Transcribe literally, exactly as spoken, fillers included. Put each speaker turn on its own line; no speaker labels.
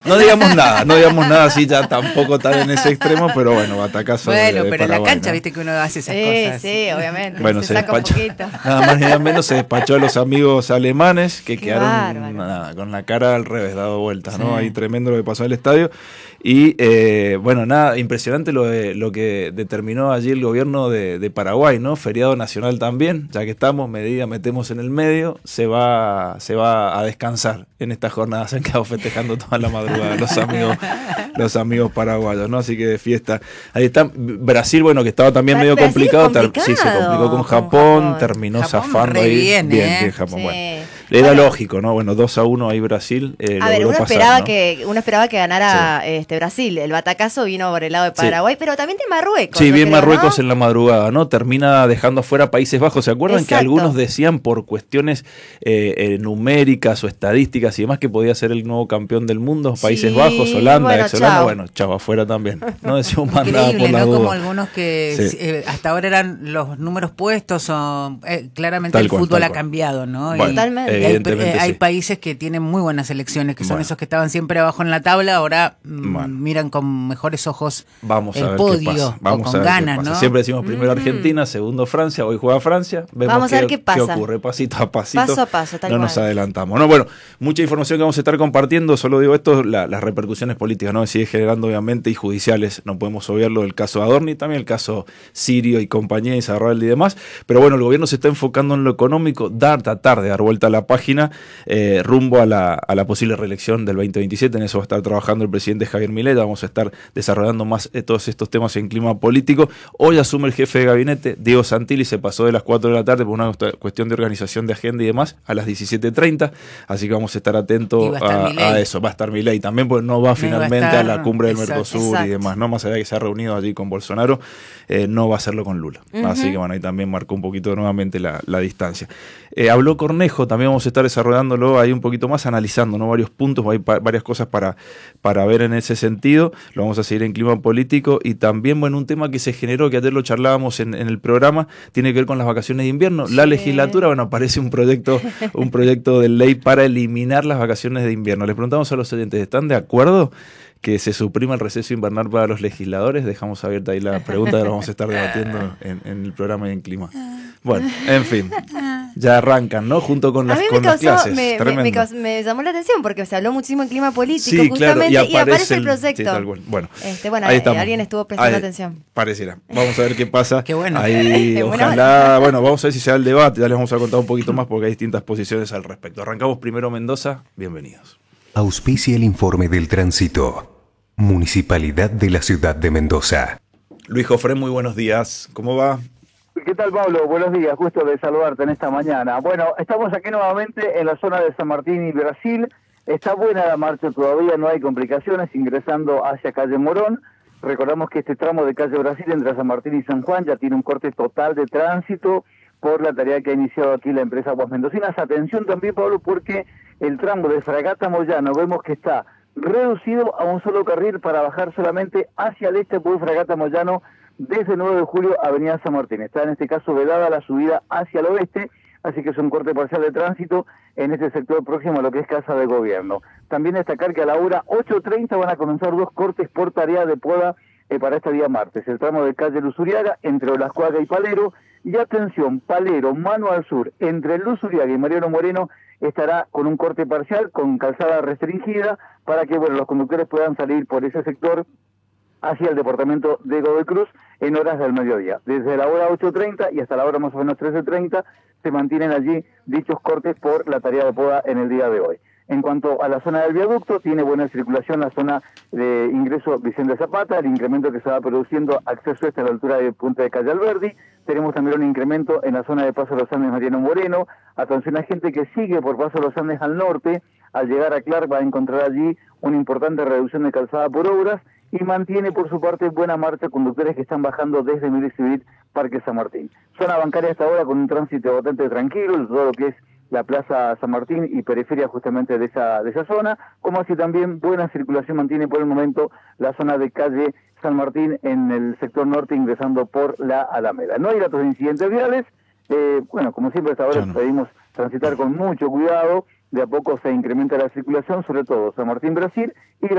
no digamos nada, no digamos nada así ya tampoco tan en ese extremo, pero bueno, batacazo.
Bueno,
de, de
pero en la
Paraguay,
cancha,
¿no?
viste que uno hace esas
Sí,
cosas.
sí, obviamente.
Bueno,
se,
se
saca un
despachó,
poquito.
nada más ni nada menos, se despachó a los amigos alemanes que
Qué
quedaron
bárbaro.
nada, con la cara al revés, dado vueltas, ¿no?
Sí.
Ahí tremendo lo que pasó en el estadio. Y eh, bueno, nada, impresionante lo, de, lo que determinó allí el gobierno de, de Paraguay, ¿no? Feriado nacional también, ya que estamos, medida metemos en el medio, se va, se va a descansar en esta jornada. Se han quedado festejando toda la madrugada los amigos, los amigos paraguayos, ¿no? Así que de fiesta. Ahí está Brasil, bueno, que estaba también medio
Brasil
complicado.
complicado.
Sí, se complicó con
Con
Japón,
Japón.
terminó
Japón
zafando
re
ahí.
bien,
bien,
¿eh?
bien Japón,
Sí.
bueno. Era
Bueno.
lógico, ¿no? Bueno, dos a uno ahí Brasil. Eh,
A ver,
logró
uno
pasar,
esperaba
¿no?
que uno esperaba que ganara este Brasil. El batacazo vino por el lado de Paraguay, pero también de Marruecos.
Sí,
yo
bien
creo,
Marruecos
¿no?
en la madrugada, ¿no? Termina dejando afuera Países Bajos. ¿Se acuerdan que
Exacto.
algunos decían por cuestiones eh, eh, numéricas o estadísticas y demás que podía ser el nuevo campeón del mundo? Países
Sí,
Bajos, Holanda,
bueno,
ex Holanda,
chao.
bueno, chao, afuera también. No decimos más nada por
Increíble,
la
¿no? Como
duda.
algunos que
Sí.
eh, hasta ahora eran los números puestos, o eh, claramente
Tal
el
cual,
fútbol
tal
ha
cual.
cambiado, ¿no?
Bueno,
Y-
Totalmente.
y hay,
evidentemente
eh, hay
sí.
países que tienen muy buenas selecciones, que son
Bueno.
esos que estaban siempre abajo en la tabla, ahora mm,
Bueno.
miran con mejores ojos
Vamos
el
a ver
podio,
qué pasa. Vamos
o
a
con
ver qué
ganas,
pasa.
¿no?
Siempre decimos primero Argentina, segundo Francia, hoy juega Francia. Vemos
Vamos a ver
qué,
qué pasa.
ocurre pasito a pasito.
Paso a paso, tal
no
cual.
nos adelantamos. No, bueno, mucha información que vamos a estar compartiendo. Solo digo esto, la- las repercusiones políticas, ¿no? Sigue generando obviamente y judiciales. No podemos obviarlo del caso Adorni, también el caso Sirio y compañía, Izarralde y demás. Pero bueno, el gobierno se está enfocando en lo económico, dar, tratar de dar vuelta a la página eh, rumbo a la, a la posible reelección del veinte veintisiete. En eso va a estar trabajando el presidente Javier Milei. Vamos a estar desarrollando más eh, todos estos temas en clima político. Hoy asume el jefe de gabinete, Diego Santilli, se pasó de las cuatro de la tarde por una cuestión de organización de agenda y demás a las diecisiete treinta, así que vamos a estar
Y
atentos
va a estar
a,
Milei.
a eso. Va a estar Milei también, porque no va
No iba a
finalmente a,
estar,
la cumbre del
exacto,
Mercosur
exacto.
y demás, ¿no? Más allá de que se ha reunido allí con Bolsonaro, eh, no va a hacerlo con Lula.
Ujú.
Así que bueno, ahí también marcó un poquito nuevamente la, la distancia. Eh, habló Cornejo, también vamos a estar desarrollándolo ahí un poquito más, analizando, ¿no? Varios puntos, hay pa- varias cosas para, para ver en ese sentido. Lo vamos a seguir en clima político y también, bueno, un tema que se generó, que ayer lo charlábamos en, en el programa, tiene que ver con las vacaciones de invierno. La
Sí.
legislatura, bueno, aparece un proyecto, un proyecto de ley para eliminar las vacaciones de invierno. Les preguntamos a los oyentes, ¿están de acuerdo que se suprima el receso invernal para los legisladores? Dejamos abierta ahí la pregunta que la vamos a estar debatiendo en, en el programa y en clima. Bueno, en fin, ya arrancan, ¿no? Junto con
A
las,
mí me,
con las
causó,
clases.
me, me,
Tremendo.
me causó- me llamó la atención porque se habló muchísimo en clima político,
Sí, claro,
justamente,
y
y aparece,
aparece
el
el-
proyecto.
sí, tal cual. Bueno,
este, bueno
ahí
eh,
estamos.
alguien estuvo prestando
Ahí,
atención.
Pareciera. Vamos a ver qué pasa.
Qué bueno.
Ahí,
Buena
ojalá, bueno, vamos a ver si se da el debate, ya les vamos a contar un poquito más porque hay distintas posiciones al respecto. Arrancamos primero Mendoza, bienvenidos.
Auspicia el informe del tránsito. Municipalidad de la Ciudad de Mendoza.
Luis Jofré, muy buenos días. ¿Cómo va?
¿Qué tal, Pablo? Buenos días, gusto de saludarte en esta mañana. Bueno, estamos aquí nuevamente en la zona de San Martín y Brasil. Está buena la marcha todavía, no hay complicaciones ingresando hacia calle Morón. Recordamos que este tramo de calle Brasil entre San Martín y San Juan ya tiene un corte total de tránsito por la tarea que ha iniciado aquí la empresa Aguas Mendocinas. Atención también, Pablo, porque el tramo de Fragata Moyano vemos que está reducido a un solo carril para bajar solamente hacia el este por Fragata Moyano desde nueve de julio, Avenida San Martín. Está en este caso vedada la subida hacia el oeste, así que es un corte parcial de tránsito en este sector próximo a lo que es Casa de Gobierno. También destacar que a la hora ocho treinta van a comenzar dos cortes por tarea de poda eh, para este día martes. El tramo de calle Luzuriaga entre Olascuaga y Palero. Y atención, Palero, mano al sur, entre Luzuriaga y Mariano Moreno, estará con un corte parcial, con calzada restringida, para que bueno los conductores puedan salir por ese sector hacia el departamento de Godoy Cruz en horas del mediodía. Desde la hora ocho treinta y hasta la hora más o menos trece treinta se mantienen allí dichos cortes por la tarea de poda en el día de hoy. En cuanto a la zona del viaducto, tiene buena circulación la zona de ingreso Vicente Zapata, el incremento que se va produciendo acceso este a la altura de Punta de Calle Alberdi. Tenemos también un incremento en la zona de Paso de los Andes Mariano Moreno. Atención a gente que sigue por Paso de los Andes al norte, al llegar a Clark va a encontrar allí una importante reducción de calzada por obras y mantiene por su parte buena marcha conductores que están bajando desde Miguel Civil, Parque San Martín. Zona bancaria hasta ahora con un tránsito bastante tranquilo, todo lo que es la Plaza San Martín y periferia justamente de esa de esa zona, como así también buena circulación mantiene por el momento la zona de calle San Martín en el sector norte ingresando por la Alameda. No hay datos de incidentes viales, eh, bueno, como siempre hasta ahora
no.
pedimos transitar con mucho cuidado, de a poco se incrementa la circulación, sobre todo San Martín Brasil y